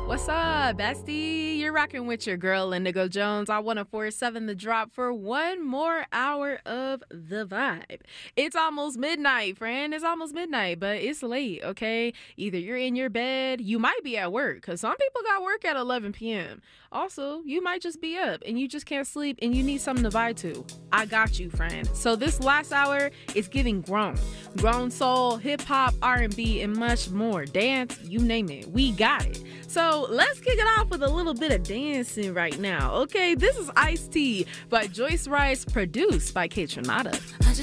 What's up, bestie? You're rocking with your girl, Indigo Jones. I want to 4-7 the drop for one more hour of the vibe. It's almost midnight, friend. It's almost midnight, but it's late, okay? Either you're in your bed, you might be at work, because some people got work at 11 p.m. Also, you might just be up and you just can't sleep and you need something to vibe to. I got you, friend. So this last hour is giving grown soul, hip-hop, R&B, and much more. Dance, you name it. We got it. So let's kick it off with a little bit of dancing right now, okay? This is Ice-T by Joyce Rice, produced by Kaytranada.